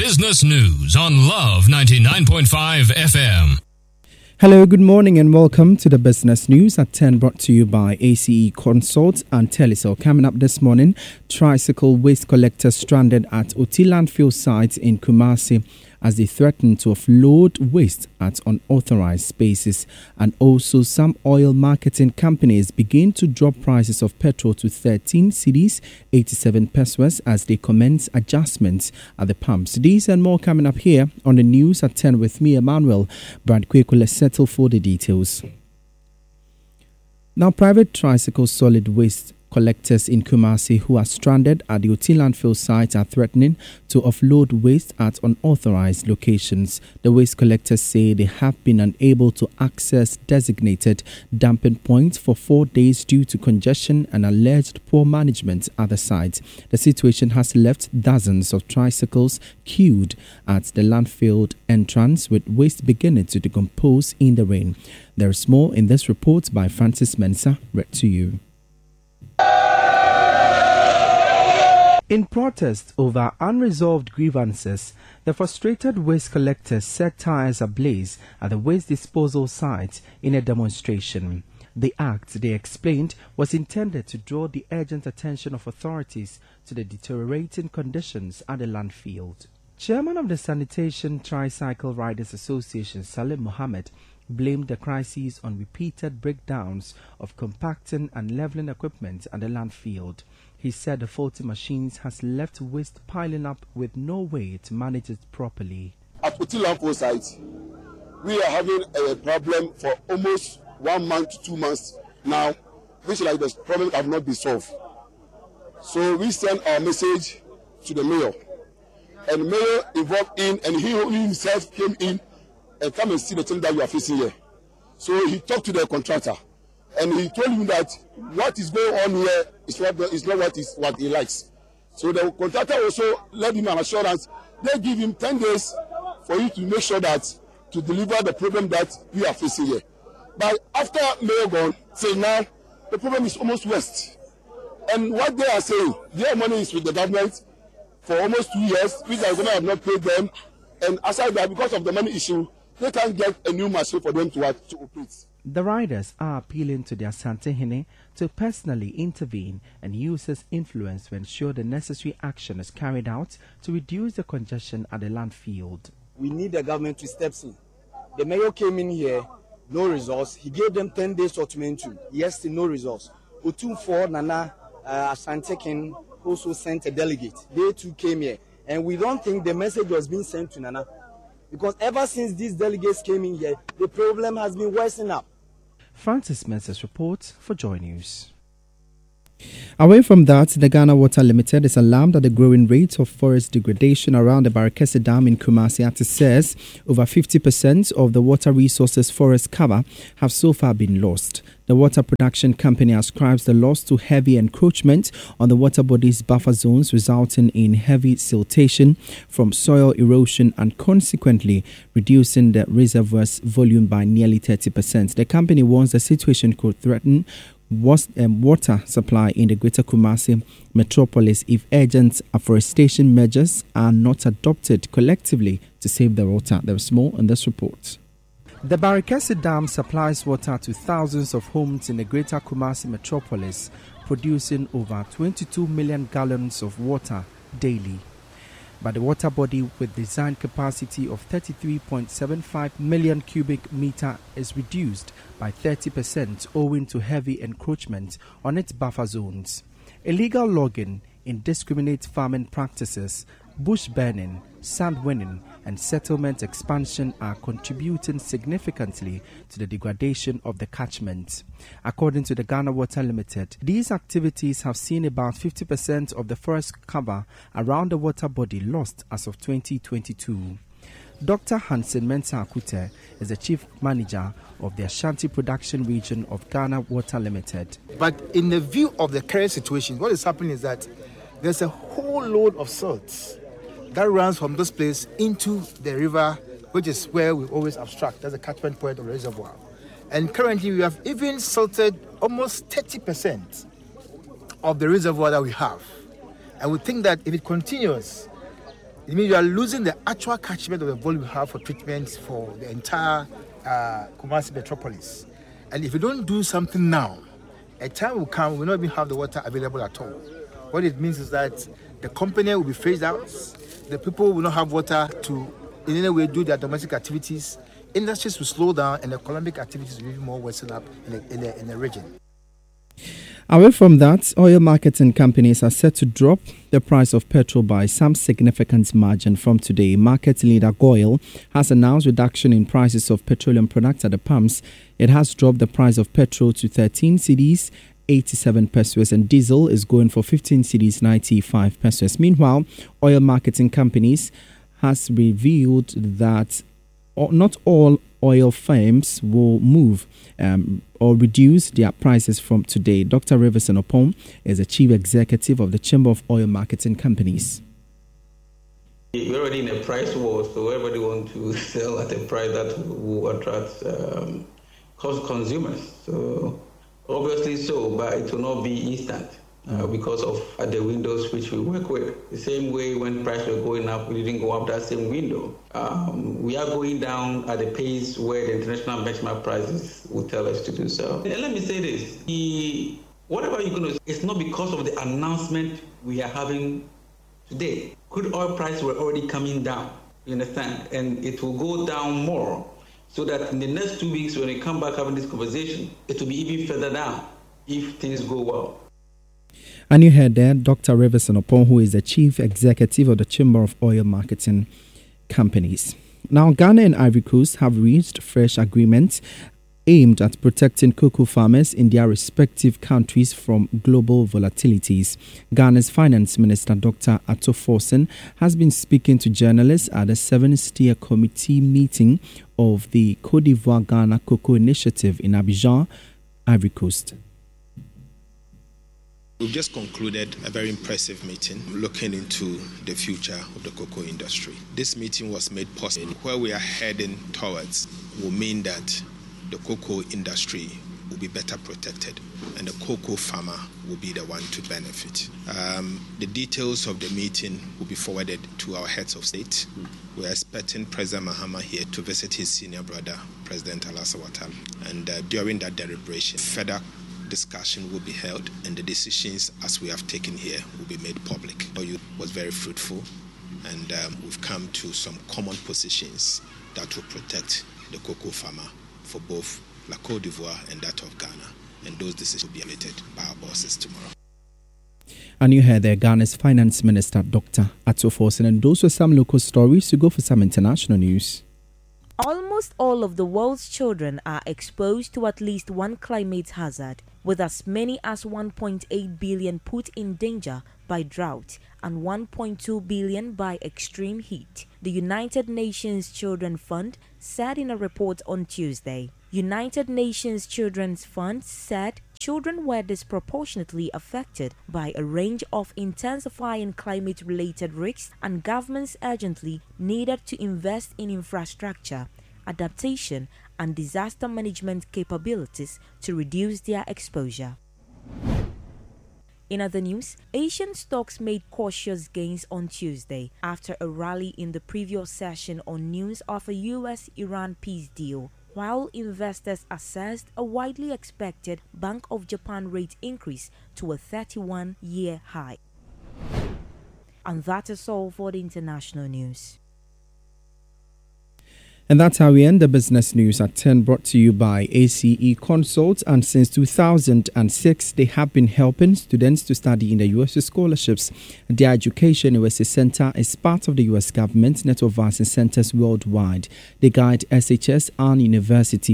Business News on Love 99.5 FM. Hello, good morning and welcome to the Business News at 10, brought to you by ACE Consult and Telecel. Coming up this morning, tricycle waste collectors stranded at Oti landfill site in Kumasi as they threaten to offload waste at unauthorized spaces. And also some oil marketing companies begin to drop prices of petrol to 13 cedis, 87 pesos as they commence adjustments at the pumps. These and more coming up here on the news at 10 with me, Emmanuel. Brad Quick will settle for the details. Now, private tricycle solid waste collectors in Kumasi who are stranded at the Oti landfill site are threatening to offload waste at unauthorized locations. The waste collectors say they have been unable to access designated dumping points for 4 days due to congestion and alleged poor management at the site. The situation has left dozens of tricycles queued at the landfill entrance, with waste beginning to decompose in the rain. There is more in this report by Francis Mensah, read to you. In protest over unresolved grievances, the frustrated waste collectors set tires ablaze at the waste disposal site in a demonstration. The act, they explained, was intended to draw the urgent attention of authorities to the deteriorating conditions at the landfill. Chairman of the Sanitation Tricycle Riders Association, Salim Mohammed, blamed the crisis on repeated breakdowns of compacting and leveling equipment at the landfill. He said the faulty machines has left waste piling up with no way to manage it properly. At Oti landfill site, we are having a problem for almost 1 month to 2 months now, which like the problem have not been solved. So we sent our message to the mayor, and the mayor involved in, and he himself came in and come and see the thing that we are facing here. So he talked to the contractor, and he told him that what is going on here is not what he likes. So the contractor also led him an assurance. They give him 10 days for you to make sure that to deliver the problem that we are facing here. But after Mayor gone, say now the problem is almost worse. And what they are saying, their money is with the government for almost 2 years, which the government have not paid them. And aside that, because of the money issue, they can't get a new machine for them to operate. The riders are appealing to their Santehene to personally intervene and use his influence to ensure the necessary action is carried out to reduce the congestion at the landfill. We need the government to step in. The mayor came in here, no results. He gave them 10 days to too. Yes, still no results. Otumfor Nana Ashantekin also sent a delegate. They too came here. And we don't think the message was being sent to Nana. Because ever since these delegates came in here, the problem has been worsening up. Francis Mensah's report for Joy News. Away from that, the Ghana Water Limited is alarmed at the growing rate of forest degradation around the Barakese Dam in Kumasi. It says over 50% of the water resources forest cover have so far been lost. The water production company ascribes the loss to heavy encroachment on the water body's buffer zones, resulting in heavy siltation from soil erosion and consequently reducing the reservoir's volume by nearly 30%. The company warns the situation could threaten water supply in the Greater Kumasi metropolis if urgent afforestation measures are not adopted collectively to save the water. There is more in this report. The Barakese Dam supplies water to thousands of homes in the Greater Kumasi metropolis, producing over 22 million gallons of water daily. But the water body with design capacity of 33.75 million cubic meter is reduced by 30% owing to heavy encroachment on its buffer zones. Illegal logging, indiscriminate farming practices, bush burning, sand winning and settlement expansion are contributing significantly to the degradation of the catchment. According to the Ghana Water Limited, these activities have seen about 50% of the forest cover around the water body lost as of 2022. Dr. Hansen Mensah Akute is the chief manager of the Ashanti production region of Ghana Water Limited. But in the view of the current situation, what is happening is that there's a whole load of silt that runs from this place into the river, which is where we always abstract. That's the catchment point of the reservoir. And currently we have even silted almost 30% of the reservoir that we have. And we think that if it continues, it means you are losing the actual catchment of the volume you have for treatments for the entire Kumasi metropolis. And if you don't do something now, a time will come, we will not even have the water available at all. What it means is that the company will be phased out, the people will not have water to in any way do their domestic activities, industries will slow down, and economic activities will be more worsened up in the region. Away from that, oil marketing companies are set to drop the price of petrol by some significant margin from today. Market leader GOIL has announced reduction in prices of petroleum products at the pumps. It has dropped the price of petrol to 13 cedis, 87 pesos, and diesel is going for 15 cedis, 95 pesos. Meanwhile, oil marketing companies has revealed that not all oil firms will move or reduce their prices from today. Dr. Riverson Opon is the chief executive of the Chamber of Oil Marketing Companies. We're already in a price war, so everybody wants to sell at a price that will attract consumers. So obviously so, but it will not be instant. Because of the windows which we work with. The same way when prices were going up, we didn't go up that same window. We are going down at a pace where the international benchmark prices will tell us to do so. And let me say this, whatever you're going to, it's not because of the announcement we are having today. Crude oil prices were already coming down, you understand? And it will go down more so that in the next 2 weeks when we come back having this conversation, it will be even further down if things go well. And you heard there Dr. Riverson Opon, who is the chief executive of the Chamber of Oil Marketing Companies. Now, Ghana and Ivory Coast have reached fresh agreements aimed at protecting cocoa farmers in their respective countries from global volatilities. Ghana's Finance Minister, Dr. Ato Forson, has been speaking to journalists at the 7th Committee meeting of the Côte d'Ivoire Ghana Cocoa Initiative in Abidjan, Ivory Coast. We've just concluded a very impressive meeting looking into the future of the cocoa industry. This meeting was made possible. Where we are heading towards will mean that the cocoa industry will be better protected and the cocoa farmer will be the one to benefit. The details of the meeting will be forwarded to our heads of state. We're expecting President Mahama here to visit his senior brother, President Alassane Ouattara. And during that deliberation, further discussion will be held and the decisions as we have taken here will be made public. It was very fruitful and we've come to some common positions that will protect the cocoa farmer for both La Côte d'Ivoire and that of Ghana, and those decisions will be made by our bosses tomorrow. And you heard there Ghana's Finance Minister, Dr. Ato Forson, and those were some local stories. To go for some international news. Almost all of the world's children are exposed to at least one climate hazard, with as many as 1.8 billion put in danger by drought and 1.2 billion by extreme heat, the United Nations Children Fund said in a report on Tuesday. United Nations Children's Fund said children were disproportionately affected by a range of intensifying climate-related risks, and governments urgently needed to invest in infrastructure, adaptation, and disaster management capabilities to reduce their exposure. In other news, Asian stocks made cautious gains on Tuesday after a rally in the previous session on news of a US-Iran peace deal, while investors assessed a widely expected Bank of Japan rate increase to a 31-year high. And that is all for the international news. And that's how we end the business news at 10, brought to you by ACE Consult. And since 2006, they have been helping students to study in the U.S. with scholarships. Their Education USA Center is part of the U.S. government network of vaccine centers worldwide. They guide SHS and university